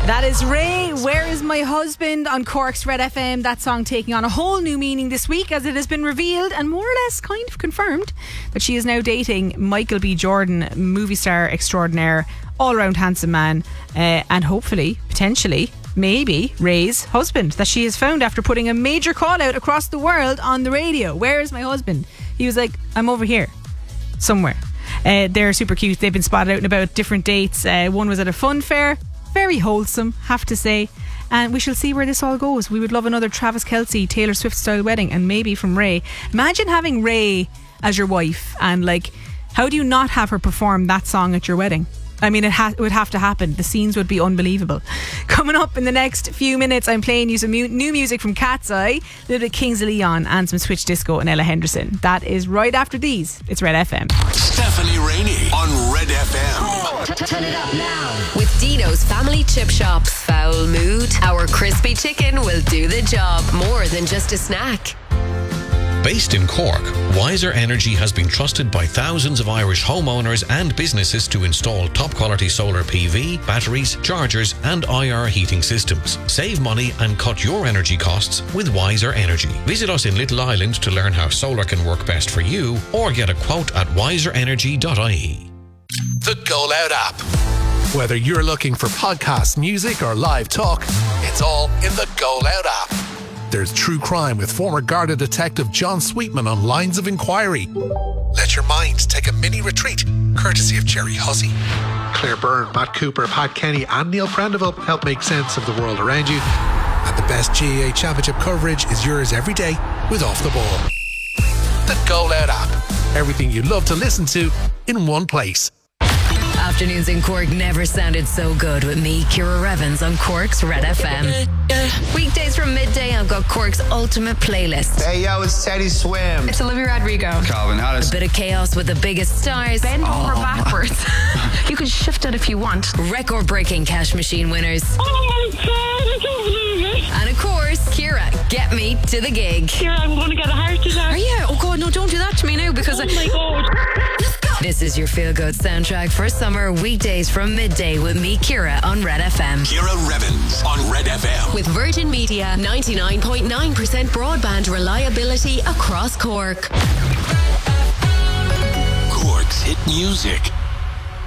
That is Ray, Where Is My Husband on Cork's Red FM. That song taking on a whole new meaning this week as it has been revealed and more or less kind of confirmed that she is now dating Michael B. Jordan, movie star extraordinaire, all-round handsome man, and hopefully, potentially, maybe Ray's husband that she has found after putting a major call out across the world on the radio. Where is my husband? He was like, I'm over here somewhere. They're super cute. They've been spotted out and about different dates. One was at a fun fair. Very wholesome, have to say. And we shall see where this all goes. We would love another Travis Kelce, Taylor Swift style wedding, and maybe from Ray. Imagine having Ray as your wife, and like, how do you not have her perform that song at your wedding? I mean, it would have to happen. The scenes would be unbelievable. Coming up in the next few minutes, I'm playing you some new music from Cat's Eye, a little bit Kings of Leon, and some Switch Disco and Ella Henderson. That is right after these. It's Red FM. Stephanie Rainey on Red FM. Turn it up now. With Dino's Family Chip Shop. Foul mood? Our crispy chicken will do the job. More than just a snack. Based in Cork, Wiser Energy has been trusted by thousands of Irish homeowners and businesses to install top-quality solar PV, batteries, chargers and IR heating systems. Save money and cut your energy costs with Wiser Energy. Visit us in Little Island to learn how solar can work best for you, or get a quote at wiserenergy.ie. The Go Loud app. Whether you're looking for podcast, music or live talk, it's all in the Go Loud app. There's true crime with former Garda detective John Sweetman on Lines of Inquiry. Let your mind take a mini retreat, courtesy of Jerry Hussey. Claire Byrne, Matt Cooper, Pat Kenny and Neil Prendeville help make sense of the world around you. And the best GAA Championship coverage is yours every day with Off the Ball. The Go Loud app. Everything you love to listen to in one place. Afternoons in Cork never sounded so good with me, Ciara Revens, on Cork's Red FM. Weekdays from midday, I've got Cork's ultimate playlist. Hey yo, it's Teddy Swim. It's Olivia Rodrigo. Calvin Harris. A bit of chaos with the biggest stars. Bend over backwards. You can shift it if you want. Record-breaking cash machine winners. Oh my God, I can't believe it. And of course, Ciara, get me to the gig. Ciara, I'm going to get a heart attack. Are you? Oh God, no, don't do that to me now because Oh my God. This is your feel-good soundtrack for summer, weekdays from midday with me, Ciara, on Red FM. Ciara Revens on Red FM. With Virgin Media, 99.9% broadband reliability across Cork. Cork's hit music.